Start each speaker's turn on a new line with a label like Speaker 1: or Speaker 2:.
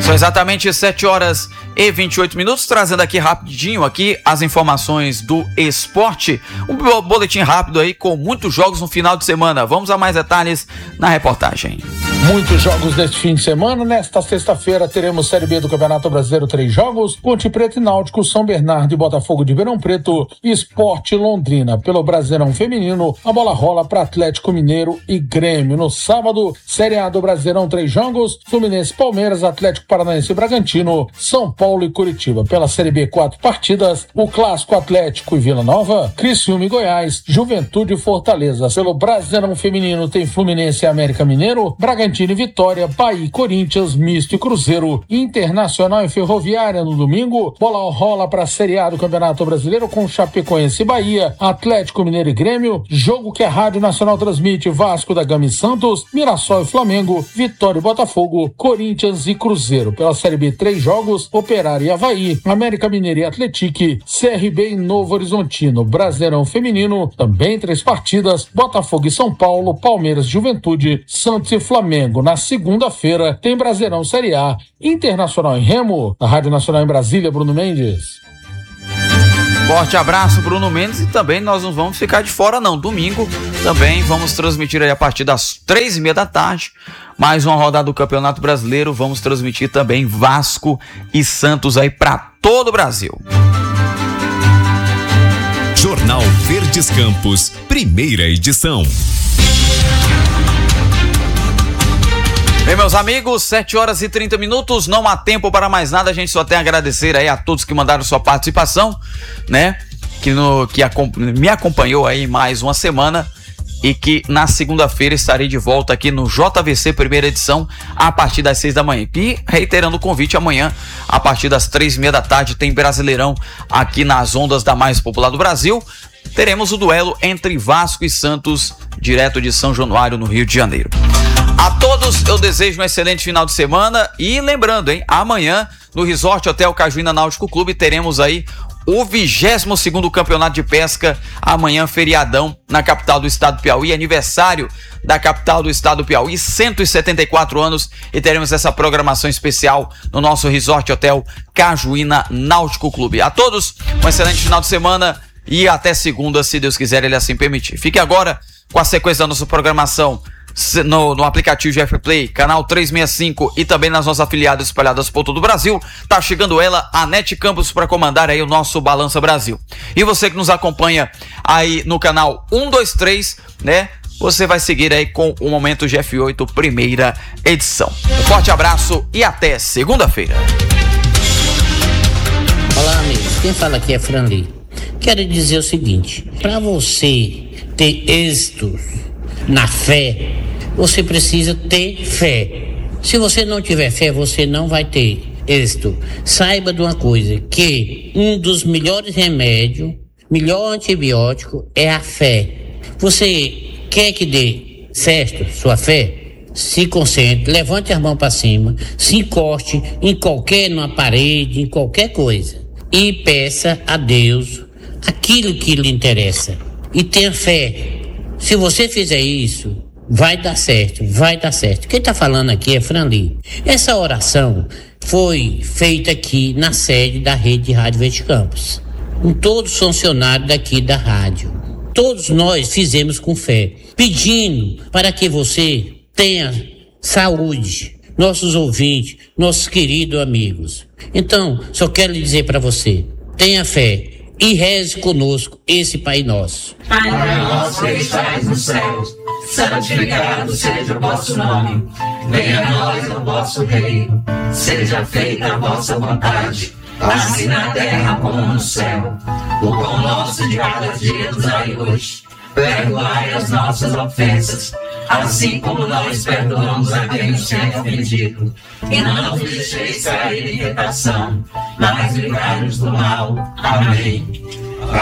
Speaker 1: São exatamente 7h28, trazendo aqui rapidinho as informações do esporte. Um boletim rápido aí com muitos jogos no final de semana. Vamos a mais detalhes na reportagem.
Speaker 2: Muitos jogos neste fim de semana. Nesta sexta-feira teremos Série B do Campeonato Brasileiro, 3 jogos. Ponte Preta e Náutico, São Bernardo e Botafogo de Ribeirão Preto, Sport Londrina. Pelo Brasileirão Feminino, a bola rola para Atlético Mineiro e Grêmio. No sábado, Série A do Brasileirão, 3 jogos. Fluminense, Palmeiras, Atlético Paranaense e Bragantino, São Paulo e Curitiba. Pela Série B, 4 partidas. O Clássico, Atlético e Vila Nova, Criciúma e Goiás, Juventude e Fortaleza. Pelo Brasileirão Feminino tem Fluminense e América Mineiro, Bragantino e Vitória, Bahia e Corinthians, Misto e Cruzeiro, Internacional e Ferroviária no domingo. Bola rola para a Série A do Campeonato Brasileiro com Chapecoense e Bahia, Atlético Mineiro e Grêmio, jogo que a Rádio Nacional transmite: Vasco da Gama e Santos, Mirassol e Flamengo, Vitória e Botafogo, Corinthians e Cruzeiro. Pela Série B, 3 jogos, Operário e Avaí, América Mineiro e Atlético, CRB e Novo Horizontino. Brasileirão Feminino, também 3 partidas, Botafogo e São Paulo, Palmeiras e Juventude, Santos e Flamengo. Na segunda-feira tem Brasileirão Série A, Internacional em Remo. Na Rádio Nacional em Brasília, Bruno Mendes.
Speaker 1: Forte abraço, Bruno Mendes, e também nós não vamos ficar de fora não. Domingo também vamos transmitir aí a partir das 3h30 da tarde, mais uma rodada do Campeonato Brasileiro. Vamos transmitir também Vasco e Santos aí para todo o Brasil.
Speaker 3: Jornal Verdes Campos, primeira edição.
Speaker 1: Bem, meus amigos, 7h30, não há tempo para mais nada, a gente só tem a agradecer aí a todos que mandaram sua participação, né, que me acompanhou aí mais uma semana, e que na segunda-feira estarei de volta aqui no JVC primeira edição a partir das 6 da manhã. E reiterando o convite, amanhã a partir das 3h30 da tarde tem Brasileirão aqui nas ondas da mais popular do Brasil. Teremos o duelo entre Vasco e Santos, direto de São Januário, no Rio de Janeiro. A todos eu desejo um excelente final de semana e lembrando, amanhã no Resort Hotel Cajuína Náutico Clube teremos aí o 22º Campeonato de Pesca, amanhã feriadão na capital do estado do Piauí, aniversário da capital do estado do Piauí, 174 anos, e teremos essa programação especial no nosso Resort Hotel Cajuína Náutico Clube. A todos um excelente final de semana e até segunda, se Deus quiser, ele assim permitir. Fique agora com a sequência da nossa programação no aplicativo GF Play, canal 365 e também nas nossas afiliadas espalhadas por todo o Brasil. Tá chegando ela, a Nete Campos, para comandar aí o nosso Balança Brasil. E você que nos acompanha aí no canal 123, né? Você vai seguir aí com o Momento GF8, primeira edição. Um forte abraço e até segunda-feira.
Speaker 4: Olá, amigos. Quem fala aqui é Franli. Quero dizer o seguinte: para você ter êxito na fé, você precisa ter fé. Se você não tiver fé, você não vai ter êxito. Saiba de uma coisa, que um dos melhores remédios, melhor antibiótico é a fé. Você quer que dê certo sua fé? Se concentre, levante as mãos para cima, se encoste numa parede, em qualquer coisa, e peça a Deus aquilo que lhe interessa. E tenha fé. Se você fizer isso, vai dar certo, vai dar certo. Quem está falando aqui é Franli. Essa oração foi feita aqui na sede da Rede de Rádio Verdes Campos, com todos os funcionários daqui da rádio. Todos nós fizemos com fé, pedindo para que você tenha saúde, nossos ouvintes, nossos queridos amigos. Então, só quero dizer para você, tenha fé e reze conosco esse Pai Nosso.
Speaker 5: Pai nosso que estais nos céus, santificado seja o vosso nome. Venha a nós o vosso reino. Seja feita a vossa vontade, assim na terra como no céu. O pão nosso de cada dia nos dai hoje. Perdoai as nossas ofensas, assim como nós perdoamos a quem nos tem ofendido. E não nos deixeis cair em tentação, mas livrai-nos do mal. Amém.